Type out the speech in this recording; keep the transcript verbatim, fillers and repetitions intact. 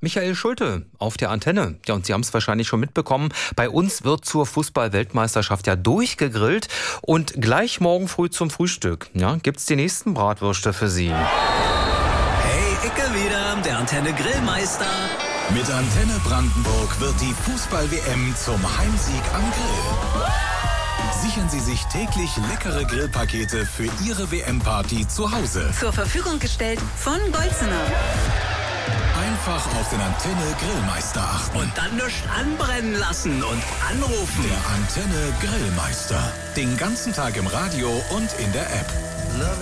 Michael Schulte auf der Antenne. Ja, und Sie haben es wahrscheinlich schon mitbekommen. Bei uns wird zur Fußball-Weltmeisterschaft ja durchgegrillt. Und gleich morgen früh zum Frühstück, ja, gibt's die nächsten Bratwürste für Sie. Hey, Icke wieder, der Antenne Grillmeister. Mit Antenne Brandenburg wird die Fußball-W M zum Heimsieg am Grill. Sichern Sie sich täglich leckere Grillpakete für Ihre W M-Party zu Hause. Zur Verfügung gestellt von Golzener. Einfach auf den Antenne Grillmeister achten. Und dann nichts anbrennen lassen und anrufen. Der Antenne Grillmeister. Den ganzen Tag im Radio und in der App.